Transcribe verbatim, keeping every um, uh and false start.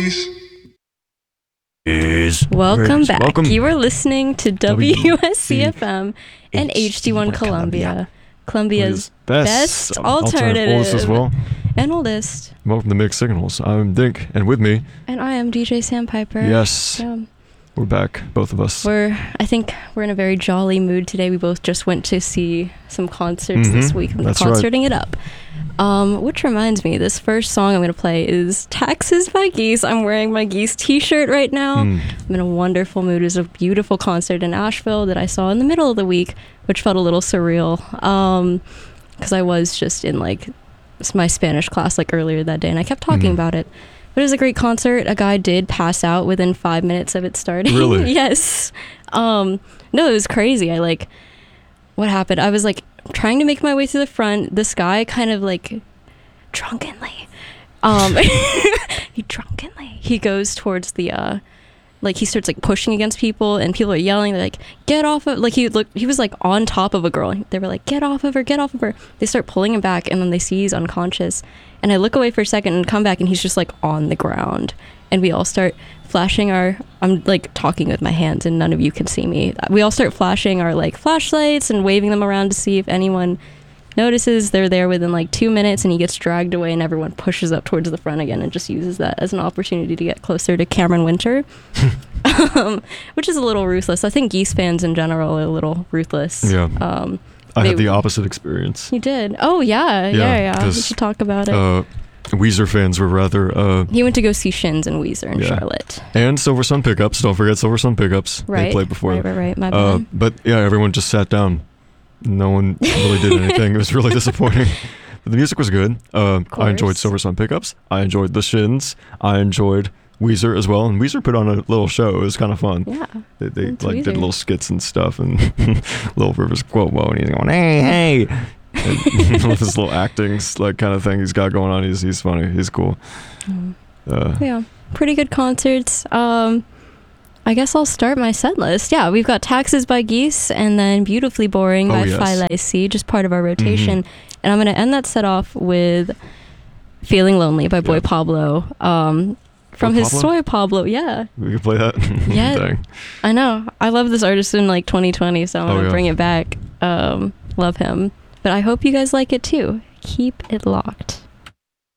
Is Welcome back. Welcome. You are listening to W S C F M and H D one Columbia, Columbia's best, best alternative, oldest as well, and oldest. Welcome to Mixed Signals. I'm Dink, and with me, and I am D J Sandpiper. Yes, yeah. We're back, both of us. We're, I think, we're in a very jolly mood today. We both just went to see some concerts mm-hmm. this week. We're That's concerting right. it up. Um, which reminds me, this first song I'm going to play is Taxes by Geese. I'm wearing my Geese t-shirt right now. Mm. I'm in a wonderful mood. It was a beautiful concert in Asheville that I saw in the middle of the week, which felt a little surreal. Um, because I was just in like my Spanish class like earlier that day and I kept talking mm. about it. But it was a great concert. A guy did pass out within five minutes of it starting. Really? Yes. Um, no, it was crazy. I like, what happened? I was like trying to make my way to the front. This guy kind of like drunkenly, um, he drunkenly, he goes towards the, uh, like he starts like pushing against people and people are yelling. They're like, get off of, like he looked, he was like on top of a girl. They were like, get off of her, get off of her. They start pulling him back and then they see he's unconscious. And I look away for a second and come back and he's just like on the ground. And we all start flashing our, I'm like talking with my hands and none of you can see me. We all start flashing our like flashlights and waving them around to see if anyone notices. They're there within like two minutes and he gets dragged away and everyone pushes up towards the front again and just uses that as an opportunity to get closer to Cameron Winter, um, which is a little ruthless. I think Geese fans in general are a little ruthless. Yeah. Um, I they, had the opposite experience. You did? Oh, yeah. Yeah, yeah. yeah. We should talk about it. Uh, Weezer fans were rather... Uh, he went to go see Shins and Weezer in yeah. Charlotte. And Silver Sun Pickups. Don't forget Silver Sun Pickups. Right. They played before. Right, right, right. My uh, bad. But yeah, everyone just sat down. No one really did anything. It was really disappointing. But the music was good. Uh, I enjoyed Silver Sun Pickups. I enjoyed the Shins. I enjoyed Weezer as well. And Weezer put on a little show. It was kind of fun. Yeah. They, they like Weezer. did little skits and stuff. And Lil Rivers quote, whoa, and he's going, hey, hey. And with his little acting like kind of thing he's got going on, he's he's funny, he's cool. Mm. Uh, yeah, pretty good concerts. Um, I guess I'll start my set list. Yeah, we've got Taxes by Geese and then Beautifully Boring oh, by yes. Phi Lacy, just part of our rotation. Mm-hmm. And I'm going to end that set off with Feeling Lonely by Boy yeah. Pablo. Um, from Boy his Pablo? Soy Pablo, yeah. We could play that? Yeah, Dang. I know. I love this artist in like twenty twenty, so I'm going to oh, yeah. bring it back. Um, love him. But I hope you guys like it too. Keep it locked.